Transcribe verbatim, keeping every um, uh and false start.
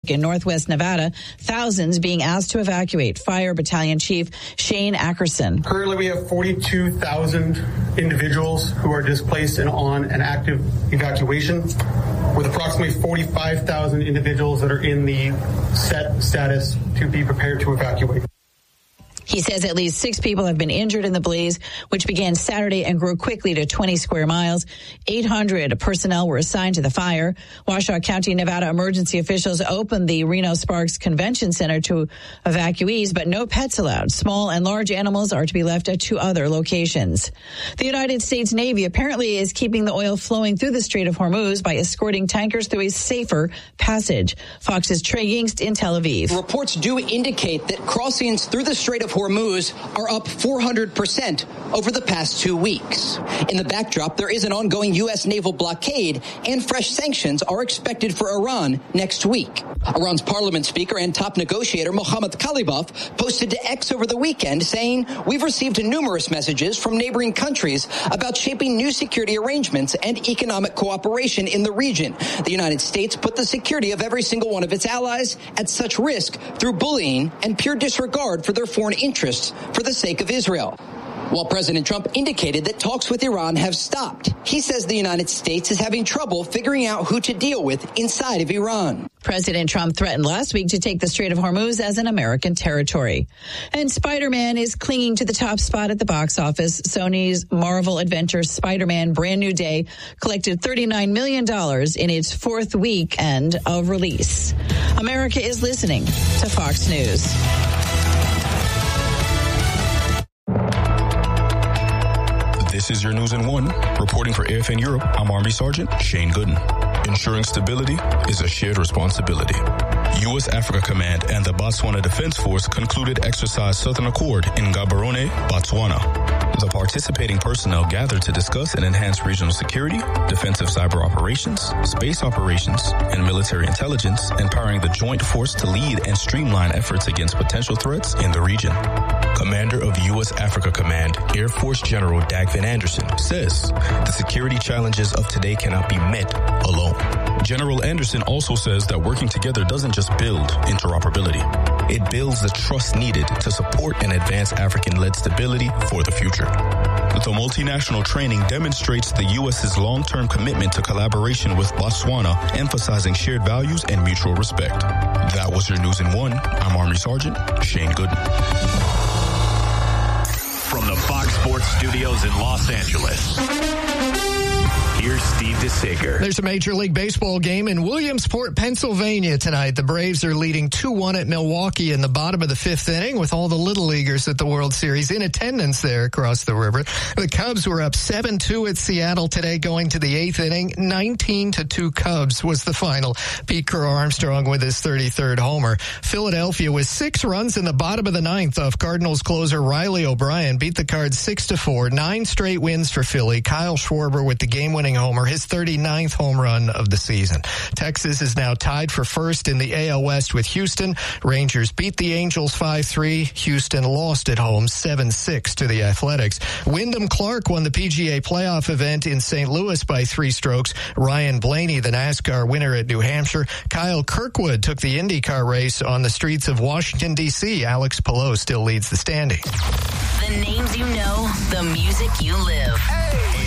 Park in northwest Nevada, thousands being asked to evacuate. Fire Battalion Chief Shane Ackerson. Currently, we have forty-two thousand individuals who are displaced and on an active evacuation, with approximately forty-five thousand individuals that are in the set status to be prepared to evacuate. He says at least six people have been injured in the blaze, which began Saturday and grew quickly to twenty square miles. eight hundred personnel were assigned to the fire. Washoe County, Nevada emergency officials opened the Reno Sparks Convention Center to evacuees, but no pets allowed. Small and large animals are to be left at two other locations. The United States Navy apparently is keeping the oil flowing through the Strait of Hormuz by escorting tankers through a safer passage. Fox's Trey Yingst in Tel Aviv. Reports do indicate that crossings through the Strait of Hormuz are up four hundred percent over the past two weeks. In the backdrop, there is an ongoing U S naval blockade, and fresh sanctions are expected for Iran next week. Iran's parliament speaker and top negotiator Mohammad Khalibaf posted to X over the weekend saying, "We've received numerous messages from neighboring countries about shaping new security arrangements and economic cooperation in the region. The United States put the security of every single one of its allies at such risk through bullying and pure disregard for their foreign interests for the sake of Israel." While President Trump indicated that talks with Iran have stopped, he says the United States is having trouble figuring out who to deal with inside of Iran. President Trump threatened last week to take the Strait of Hormuz as an American territory. And Spider-Man is clinging to the top spot at the box office. Sony's Marvel Adventure Spider-Man Brand New Day collected thirty-nine million dollars in its fourth weekend of release. America is listening to Fox News. This is your News in One. Reporting for A F N Europe, I'm Army Sergeant Shane Gooden. Ensuring stability is a shared responsibility. U S Africa Command and the Botswana Defense Force concluded Exercise Southern Accord in Gaborone, Botswana. The participating personnel gathered to discuss and enhance regional security, defensive cyber operations, space operations, and military intelligence, empowering the joint force to lead and streamline efforts against potential threats in the region. Commander of U S Africa Command, Air Force General Dagvin Anderson, says the security challenges of today cannot be met alone. General Anderson also says that working together doesn't just build interoperability. It builds the trust needed to support and advance African-led stability for the future. The multinational training demonstrates the U S's long-term commitment to collaboration with Botswana, emphasizing shared values and mutual respect. That was your News in One. I'm Army Sergeant Shane Gooden. From the Fox Sports Studios in Los Angeles, here's Steve DeSager. There's a Major League Baseball game in Williamsport, Pennsylvania tonight. The Braves are leading two one at Milwaukee in the bottom of the fifth inning with all the Little Leaguers at the World Series in attendance there across the river. The Cubs were up seven two at Seattle today going to the eighth inning. nineteen to two Cubs was the final. Pete Crow Armstrong with his thirty-third homer. Philadelphia with six runs in the bottom of the ninth off Cardinals closer Riley O'Brien beat the Cards six to four. Nine straight wins for Philly. Kyle Schwarber with the game-winning homer, his thirty-ninth home run of the season. Texas is now tied for first in the A L West with Houston. Rangers beat the Angels five three. Houston lost at home seven six to the Athletics. Wyndham Clark won the P G A playoff event in Saint Louis by three strokes. Ryan Blaney, the NASCAR winner at New Hampshire. Kyle Kirkwood took the IndyCar race on the streets of Washington, D C. Alex Palou still leads the standings. The names you know, the music you live. Hey.